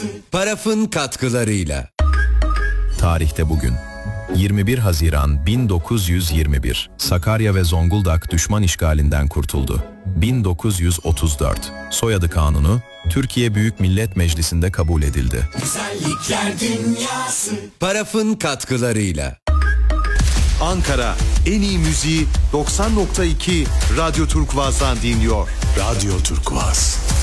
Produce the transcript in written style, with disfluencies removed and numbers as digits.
Paraf'ın katkılarıyla. Tarihte bugün 21 Haziran 1921 Sakarya ve Zonguldak düşman işgalinden kurtuldu. 1934 Soyadı Kanunu Türkiye Büyük Millet Meclisi'nde kabul edildi. Güzellikler dünyası. Paraf'ın katkılarıyla. Ankara en iyi müziği 90.2 Radyo Turkuaz'dan dinliyor. Radyo Turkuaz.